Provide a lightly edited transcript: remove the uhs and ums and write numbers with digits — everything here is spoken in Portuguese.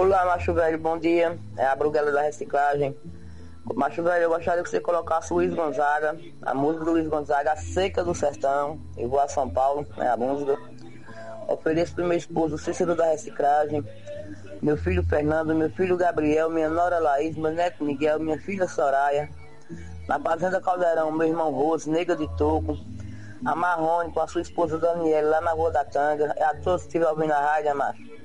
Olá, macho velho, bom dia. É a Bruguela da Reciclagem. Macho velho, eu gostaria que você colocasse o Luiz Gonzaga, a música do Luiz Gonzaga, A Seca do Sertão. Eu vou a São Paulo, é a música. Ofereço pro meu esposo Cícero da Reciclagem, meu filho Fernando, meu filho Gabriel, minha nora Laís, meu neto Miguel, minha filha Soraya. Na Fazenda Caldeirão, meu irmão Rose, Nega de Toco, a Marrone com a sua esposa Daniela lá na Rua da Tanga. É a todos que estiverem ouvindo a rádio, macho.